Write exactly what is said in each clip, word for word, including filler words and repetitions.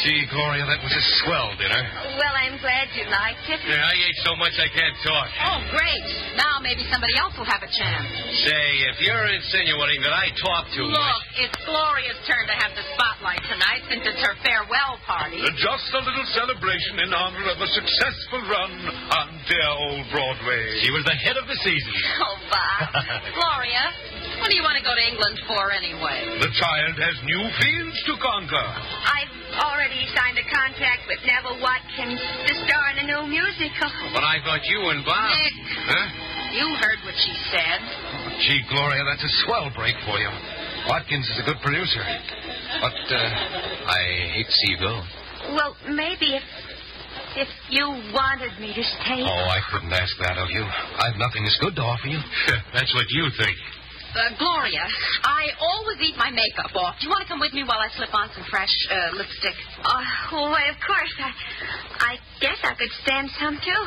Gee, Gloria, that was a swell dinner. Well, I'm glad you liked it. Yeah, I ate so much I can't talk. Oh, great. Now maybe somebody else will have a chance. Say, if you're insinuating that I talk too Look, much... it's Gloria's turn to have the spotlight tonight since it's her farewell party. Just a little celebration in honor of a successful run on Del Broadway. She was the hit of the season. Oh, Bob. Gloria, what do you want to go to England for anyway? The child has new fields to conquer. I've already signed a contract with Neville Watkins to star in a new musical. But I thought you and Bob... Nick. Huh? You heard what she said. Gee, Gloria, that's a swell break for you. Watkins is a good producer. But, uh, I hate to see you go. Well, maybe if if you wanted me to stay. Oh, I couldn't ask that of you. I've nothing as good to offer you. That's what you think. Uh, Gloria, I always eat my makeup off. Do you want to come with me while I slip on some fresh uh, lipstick? Oh, why, of course. I, I guess I could stand some, too.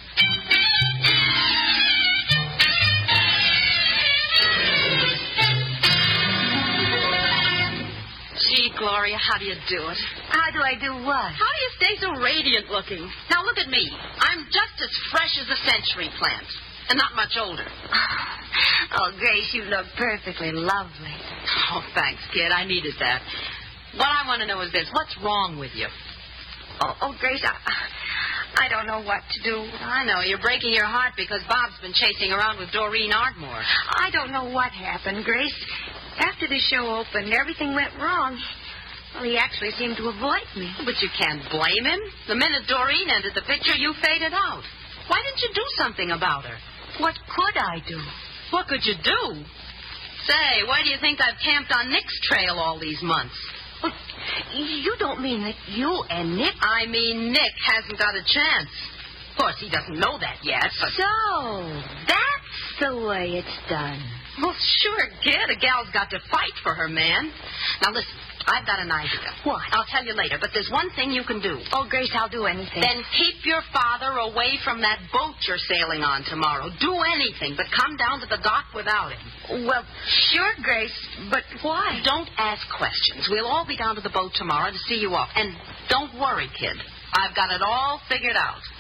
Gee, Gloria, how do you do it? How do I do what? How do you stay so radiant looking? Now, look at me. I'm just as fresh as a century plant, and not much older. Oh, Grace, you look perfectly lovely. Oh, thanks, kid. I needed that. What I want to know is this. What's wrong with you? Oh, oh Grace, I, I don't know what to do. I know. You're breaking your heart because Bob's been chasing around with Doreen Ardmore. I don't know what happened, Grace. After the show opened, everything went wrong. Well, he actually seemed to avoid me. But you can't blame him. The minute Doreen entered the picture, you faded out. Why didn't you do something about her? What could I do? What could you do? Say, why do you think I've camped on Nick's trail all these months? Well, you don't mean that you and Nick... I mean Nick hasn't got a chance. Of course, he doesn't know that yet, but... So, that's the way it's done. Well, sure, kid. A gal's got to fight for her man. Now, listen, I've got an idea. What? I'll tell you later, but there's one thing you can do. Oh, Grace, I'll do anything. Then keep your father away from that boat you're sailing on tomorrow. Do anything, but come down to the dock without him. Well, sure, Grace, but why? Don't ask questions. We'll all be down to the boat tomorrow to see you off. And don't worry, kid. I've got it all figured out.